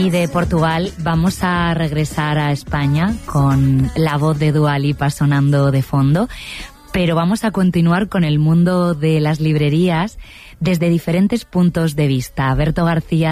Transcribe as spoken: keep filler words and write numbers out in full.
Y de Portugal vamos a regresar a España con la voz de Dua Lipa sonando de fondo, pero vamos a continuar con el mundo de las librerías desde diferentes puntos de vista. Berto García